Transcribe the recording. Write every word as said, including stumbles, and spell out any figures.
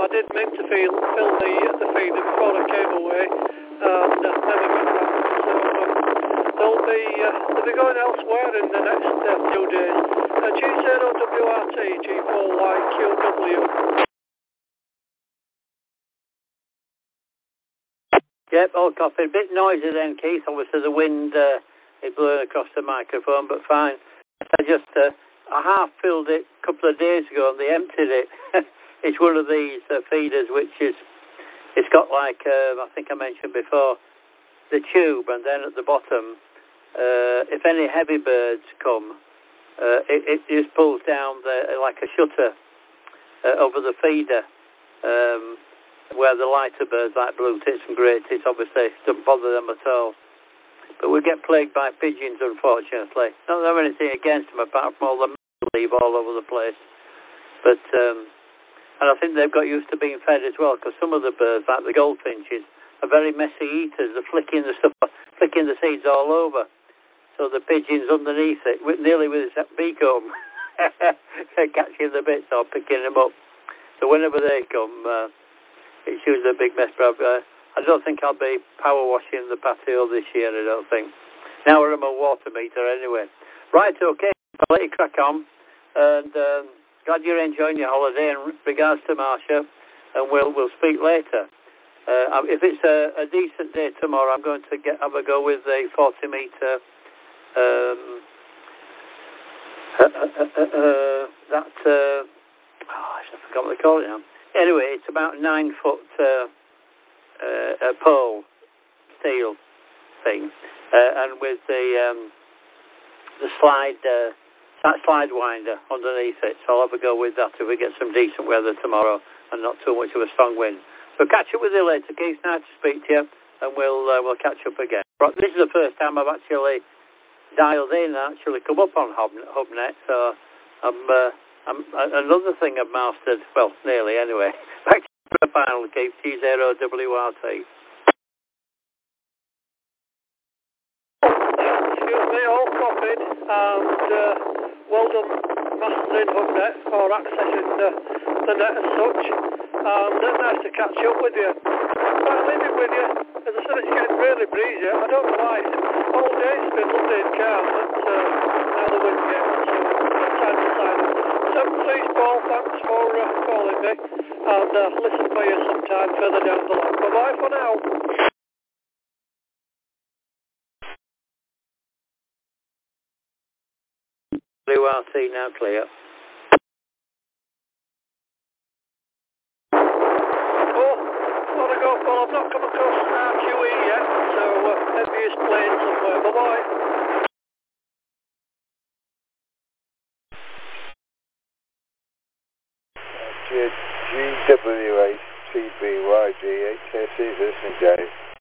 I did mean to fill, fill the, uh, the feeder before I came away, and uh, never got round. So um, they'll be uh, they'll be going elsewhere in the next uh, few days. Uh, G zero W R T G four Y Q W. Yep, all copy. A bit noisy then, Keith. Obviously the wind uh, is blowing across the microphone, but fine. I just uh, I half filled it a couple of days ago and they emptied it. It's one of these uh, feeders which is, it's got like, uh, I think I mentioned before, the tube, and then at the bottom, uh, if any heavy birds come, uh, it, it just pulls down the, like a shutter uh, over the feeder, um, where the lighter birds like blue tits and grey tits obviously don't bother them at all. But we get plagued by pigeons, unfortunately. Not that I have anything against them apart from all the leave all over the place. But, um, and I think they've got used to being fed as well, because some of the birds, like the goldfinches, are very messy eaters. They're flicking the stuff, flicking the seeds all over. So the pigeons underneath it, with, nearly with its beak home, catching the bits or picking them up. So whenever they come, uh, it's usually a big mess. But uh, I don't think I'll be power washing the patio this year, I don't think. Now we're on my water meter anyway. Right, okay, I'll let you crack on. And um, glad you're enjoying your holiday in regards to Marsha, and we'll, we'll speak later. Uh, if it's a, a decent day tomorrow, I'm going to get have a go with the forty metre, um, uh, uh, uh, uh, that, uh, oh, I forgot what they call it now. Anyway, it's about nine foot uh, uh, a pole steel thing, uh, and with the um, the slide uh, that slide winder underneath it. So I'll have a go with that if we get some decent weather tomorrow and not too much of a strong wind. So catch up with you later, Keith. Nice to speak to you, and we'll uh, we'll catch up again. Right, this is the first time I've actually dialed in and actually come up on Hub, HubNet. So I'm. Uh, Um, another thing I've mastered, well, nearly anyway. Back to the final, Keith, G zero W R T. Excuse me, all copied, and uh, well done mastering HubNet for accessing the, the net as such, and uh, nice to catch up with you. I'll leave it with you. As I said, it's getting really breezy. I don't know why. All day it's been lovely and calm, but uh, now the wind's getting so time to silence. So please, Paul, thanks for uh, calling me, and uh, listen for you sometime further down the line. Bye-bye for now. W R T now clear. Oh, want to go, Paul? I've not come across R Q E yet, so uh, maybe it's playing somewhere. Bye-bye. G W H T B Y G H S E, listening, Dave.